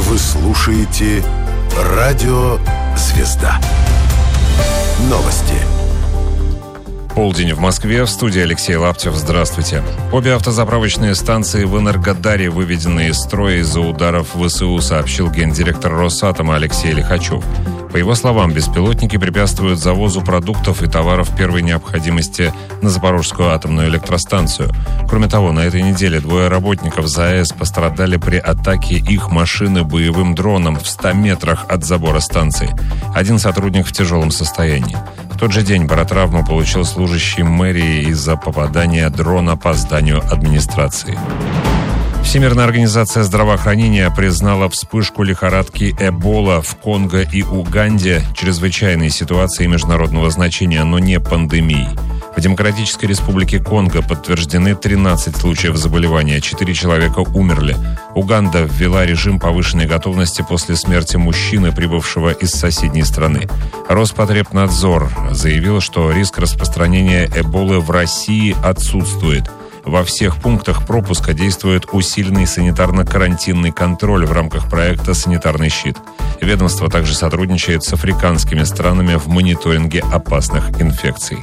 Вы слушаете «Радио Звезда». Новости. Полдень в Москве. В студии Алексей Лаптев. Здравствуйте. Обе автозаправочные станции в Энергодаре выведены из строя из-за ударов ВСУ, сообщил гендиректор Росатома Алексей Лихачев. По его словам, беспилотники препятствуют завозу продуктов и товаров первой необходимости на Запорожскую атомную электростанцию. Кроме того, на этой неделе 2 работников ЗАЭС пострадали при атаке их машины боевым дроном в 100 метрах от забора станции. 1 сотрудник в тяжелом состоянии. В тот же день баротравму получил служащий мэрии из-за попадания дрона по зданию администрации. Всемирная организация здравоохранения признала вспышку лихорадки Эбола в Конго и Уганде чрезвычайной ситуацией международного значения, но не пандемией. В Демократической Республике Конго подтверждены 13 случаев заболевания, 4 человека умерли. Уганда ввела режим повышенной готовности после смерти мужчины, прибывшего из соседней страны. Роспотребнадзор заявил, что риск распространения Эболы в России отсутствует. Во всех пунктах пропуска действует усиленный санитарно-карантинный контроль в рамках проекта «Санитарный щит». Ведомство также сотрудничает с африканскими странами в мониторинге опасных инфекций.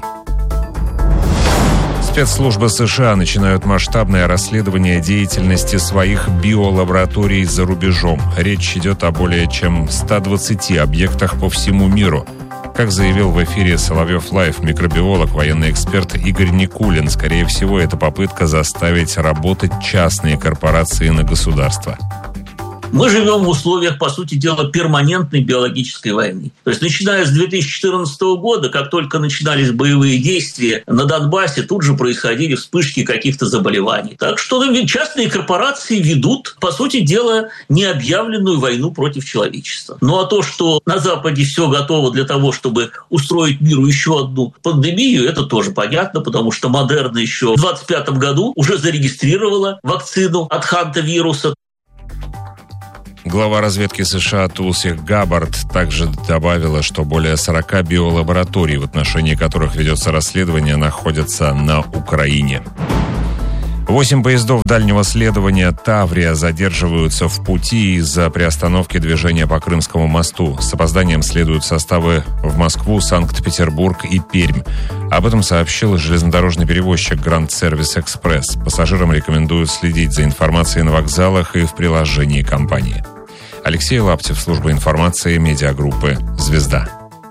Спецслужбы США начинают масштабное расследование деятельности своих биолабораторий за рубежом. Речь идет о более чем 120 объектах по всему миру. Как заявил в эфире «Соловьев Лайв» микробиолог, военный эксперт Игорь Никулин, скорее всего, это попытка заставить работать частные корпорации на государство. Мы живем в условиях, по сути дела, перманентной биологической войны. То есть, начиная с 2014 года, как только начинались боевые действия на Донбассе, тут же происходили вспышки каких-то заболеваний. Так что частные корпорации ведут, по сути дела, необъявленную войну против человечества. Ну а то, что на Западе все готово для того, чтобы устроить миру еще одну пандемию, это тоже понятно, потому что Модерна еще в 2025 году уже зарегистрировала вакцину от хантавируса. Глава разведки США Тулси Габбард также добавила, что более 40 биолабораторий, в отношении которых ведется расследование, находятся на Украине. 8 поездов дальнего следования «Таврия» задерживаются в пути из-за приостановки движения по Крымскому мосту. С опозданием следуют составы в Москву, Санкт-Петербург и Пермь. Об этом сообщил железнодорожный перевозчик «Гранд Сервис Экспресс». Пассажирам рекомендуют следить за информацией на вокзалах и в приложении компании. Алексей Лаптев, служба информации медиагруппы «Звезда».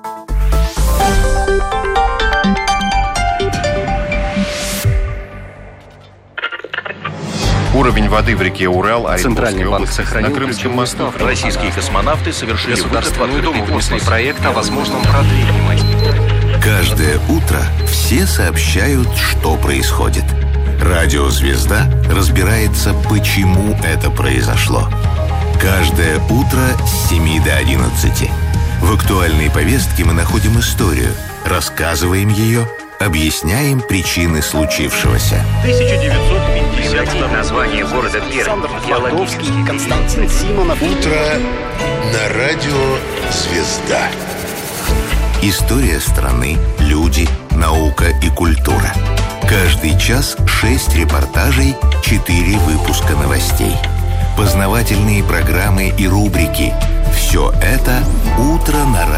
Уровень воды в реке Урал, Центральный банк сохранил на Крымском мосту. Российские космонавты совершили Государственную Думу внесли проект о возможном продлении. Каждое утро все сообщают, что происходит. Радио «Звезда» разбирается, почему это произошло. Каждое утро с 7 до 11. В актуальной повестке мы находим историю, рассказываем ее, объясняем причины случившегося. 1950 название города Пермь. Константин Симонов. Утро на радио «Звезда». История страны, люди, наука и культура. Каждый час 6 репортажей, 4 выпуска новостей. Познавательные программы и рубрики. Все это «Утро на радио».